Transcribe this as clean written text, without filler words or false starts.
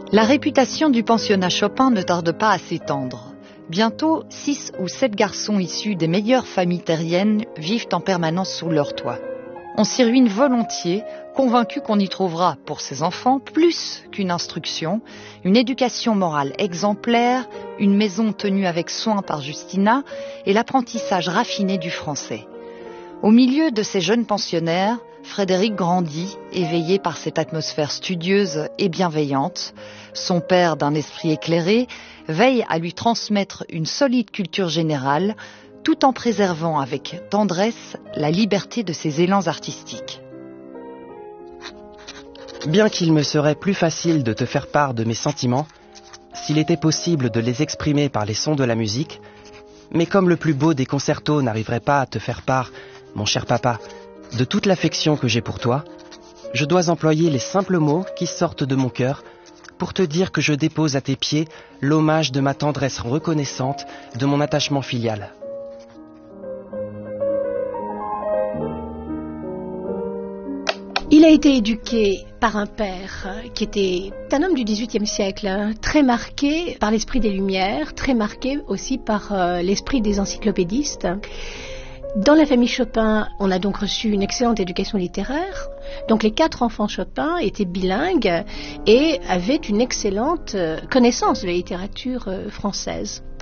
La réputation du pensionnat Chopin ne tarde pas à s'étendre. Bientôt, 6 ou 7 garçons issus des meilleures familles terriennes vivent en permanence sous leur toit. On s'y ruine volontiers, convaincu qu'on y trouvera pour ses enfants plus qu'une instruction, une éducation morale exemplaire, une maison tenue avec soin par Justina et l'apprentissage raffiné du français. Au milieu de ces jeunes pensionnaires, Frédéric grandit, éveillé par cette atmosphère studieuse et bienveillante. Son père, d'un esprit éclairé, veille à lui transmettre une solide culture générale, tout en préservant avec tendresse la liberté de ses élans artistiques. Bien qu'il me serait plus facile de te faire part de mes sentiments, s'il était possible de les exprimer par les sons de la musique, mais comme le plus beau des concertos n'arriverait pas à te faire part, mon cher papa, de toute l'affection que j'ai pour toi, je dois employer les simples mots qui sortent de mon cœur pour te dire que je dépose à tes pieds l'hommage de ma tendresse reconnaissante, de mon attachement filial. Il a été éduqué par un père qui était un homme du XVIIIe siècle, très marqué par l'esprit des Lumières, très marqué aussi par l'esprit des encyclopédistes. Dans la famille Chopin, on a donc reçu une excellente éducation littéraire. Donc les 4 enfants Chopin étaient bilingues et avaient une excellente connaissance de la littérature française.